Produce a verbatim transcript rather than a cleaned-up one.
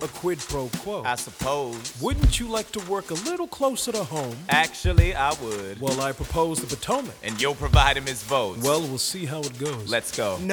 a quid pro quo. I suppose. Wouldn't you like to work a little closer to home? Actually, I would. Well, I propose the Potomac. And you'll provide him his votes. Well, we'll see how it goes. Let's go.